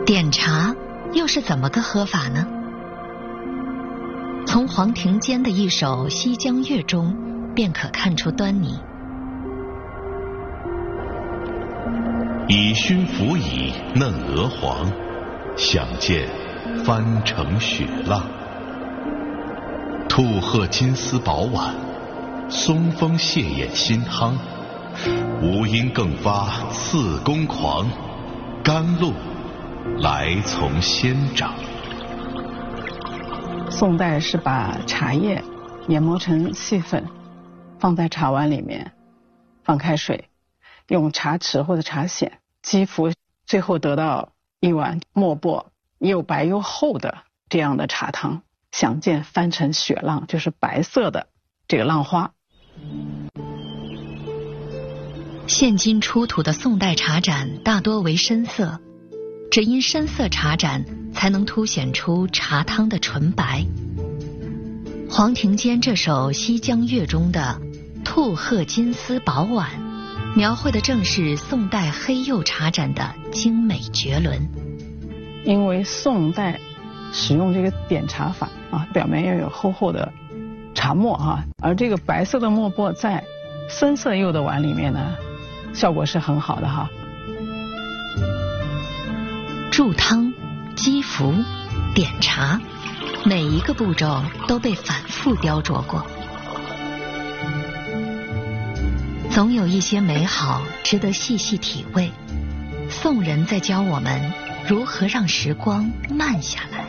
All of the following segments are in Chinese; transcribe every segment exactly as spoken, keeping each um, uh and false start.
点茶又是怎么个喝法呢？从黄庭坚的一首《西江月》中便可看出端倪。 以熏拂以嫩鹅黄，想见翻成雪浪。兔鹤金丝饱碗，松风泻眼新汤。无因更发次公狂，甘露来从先长。 宋代是把茶叶研磨成细粉，放在茶碗里面，放开水，用茶匙或者茶筅击服，最后得到一碗墨薄又白又厚的这样的茶汤。想见翻成雪浪，就是白色的这个浪花。 现今出土的宋代茶盏大多为深色，只因深色茶盏才能凸显出茶汤的纯白。黄庭坚这首《西江月》中的兔鹤金丝饱碗，描绘的正是宋代黑釉茶盏的精美绝伦。 因为宋代使用这个点茶法啊，表面要有厚厚的茶沫哈、啊，而这个白色的墨薄在深色釉的碗里面呢，效果是很好的哈。 注汤、击服、点茶，每一个步骤都被反复雕琢过。总有一些美好值得细细体味。宋人在教我们如何让时光慢下来，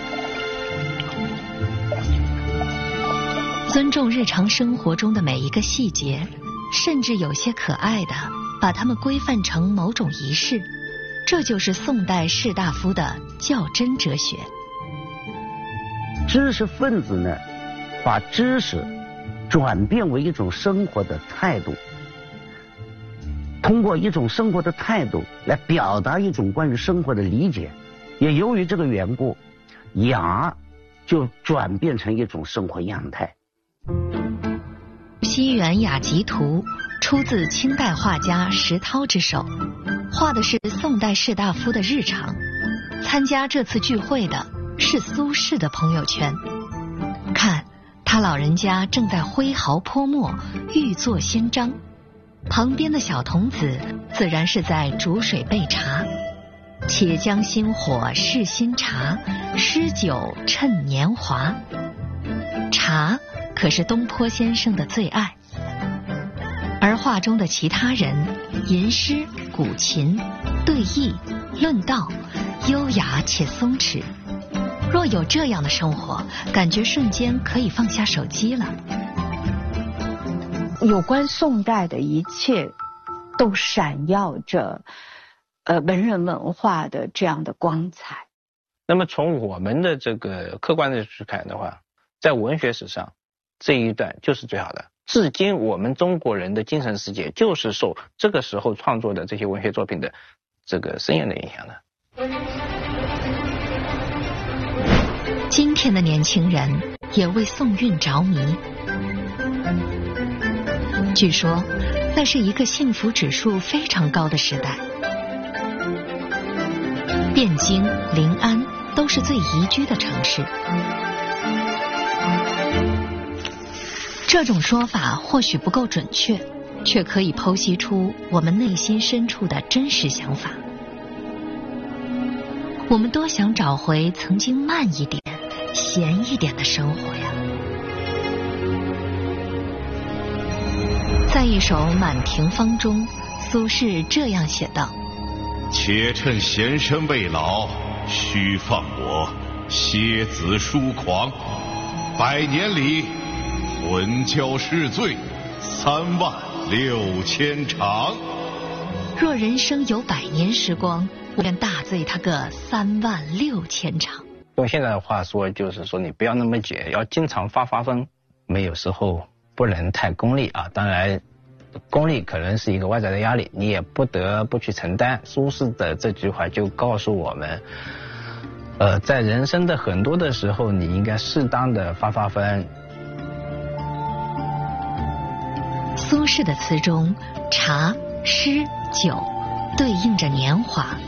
尊重日常生活中的每一个细节，甚至有些可爱的，把它们规范成某种仪式。这就是宋代士大夫的较真哲学。 知识分子呢，把知识转变为一种生活的态度，通过一种生活的态度来表达一种关于生活的理解。也由于这个缘故，雅就转变成一种生活样态。 西园雅集图出自清代画家石涛之手，画的是宋代士大夫的日常。参加这次聚会的是苏轼的朋友圈，看他老人家正在挥毫泼墨，欲作先章，旁边的小童子自然是在煮水备茶。且将新火试新茶，诗酒趁年华。茶可是东坡先生的最爱。而画中的其他人，吟诗、古琴、对弈、论道，优雅且松弛。若有这样的生活，感觉瞬间可以放下手机了。 有关宋代的一切，都闪耀着呃文人文化的这样的光彩。 那么从我们的这个客观的去看的话，在文学史上这一段就是最好的。至今我们中国人的精神世界就是受这个时候创作的这些文学作品的这个深远的影响的。 今天的年轻人也为宋韵着迷。据说那是一个幸福指数非常高的时代，汴京、临安都是最宜居的城市。这种说法或许不够准确，却可以剖析出我们内心深处的真实想法。我们多想找回曾经慢一点、闲一点的生活呀。在一首《满庭芳》中，苏轼这样写道： 且趁闲身未老，须放我蝎子疏狂。百年里混交试醉，三万六千长。 若人生有百年时光，我愿大醉他个三万六千场。 用现在的话说，就是说你不要那么解，要经常发发疯。我们有时候不能太功利啊，当然功利可能是一个外在的压力，你也不得不去承担。苏轼的这句话就告诉我们，呃，在人生的很多的时候，你应该适当的发发疯。 苏轼的词中，茶、诗、酒对应着年华。